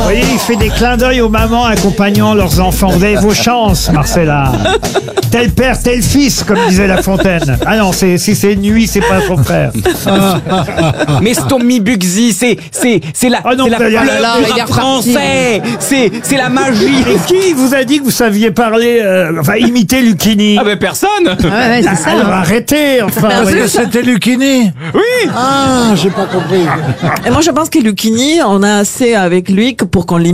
voyez, il fait des clins d'œil aux mamans accompagnant leurs enfants. Vous avez vos chances, Marcella. Tel père, tel fils, comme disait La Fontaine. Ah non, si c'est nuit, c'est pas son frère. Mais Tommy Bugsy, c'est la, Ah non, c'est la vous allez- fleur là, du il est rap reparti. français. C'est la magie. Et qui vous a dit que vous saviez parler, imiter Lucchini? Ah ben personne. Ouais, c'est ça. Alors arrêtez, enfin. Parce voyez. que c'était Lucchini. Oui. Ah, j'ai pas compris. Et moi, je pense que Lucchini, on a assez avec lui que pour qu'on l'imite.